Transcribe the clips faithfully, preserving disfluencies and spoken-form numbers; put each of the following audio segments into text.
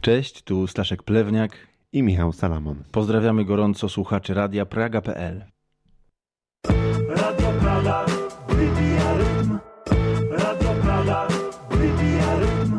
Cześć, tu Staszek Plewniak i Michał Salamon. Pozdrawiamy gorąco słuchaczy Radia Praga kropka pe el. Radio Praga wybija rytm. Radio Praga wybija rytm.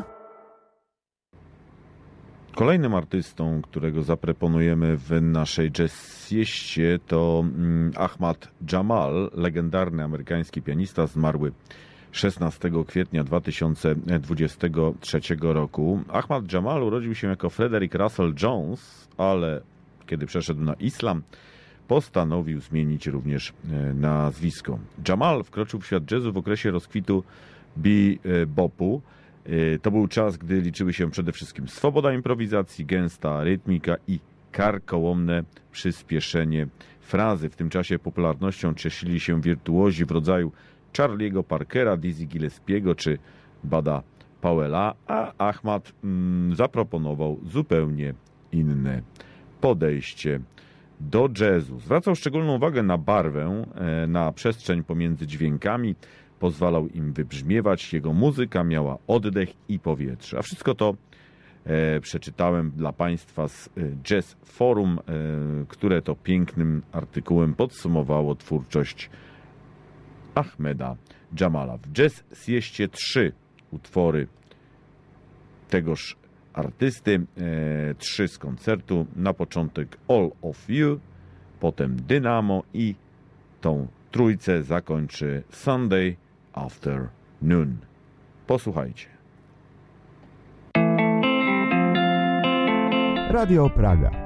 Kolejnym artystą, którego zaproponujemy w naszej jazz-sieście, to Ahmad Jamal, legendarny amerykański pianista, zmarły szesnastego kwietnia dwa tysiące dwudziestego trzeciego roku. Ahmad Jamal urodził się jako Frederick Russell Jones, ale kiedy przeszedł na islam, postanowił zmienić również nazwisko. Jamal wkroczył w świat jazzu w okresie rozkwitu bebopu. To był czas, gdy liczyły się przede wszystkim swoboda improwizacji, gęsta rytmika i karkołomne przyspieszenie frazy. W tym czasie popularnością cieszyli się wirtuozi w rodzaju Charlie'ego Parkera, Dizzy Gillespiego czy Budda Powella, a Ahmad mm, zaproponował zupełnie inne podejście do jazzu. Zwracał szczególną uwagę na barwę, na przestrzeń pomiędzy dźwiękami, pozwalał im wybrzmiewać, jego muzyka miała oddech i powietrze. A wszystko to e, przeczytałem dla Państwa z Jazz Forum, e, które to pięknym artykułem podsumowało twórczość Ahmeda Jamala. W Jazz Sieście trzy utwory tegoż artysty, e, trzy z koncertu. Na początek All of You, potem Dynamo i tą trójcę zakończy Sunday Afternoon. Posłuchajcie. Radio Praga.